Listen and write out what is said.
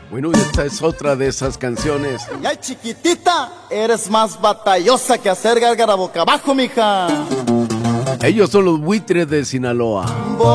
Bueno, y esta es otra de esas canciones. Ay, chiquitita, eres más batallosa que hacer gárgara boca abajo, mija. Ellos son los Buitres de Sinaloa.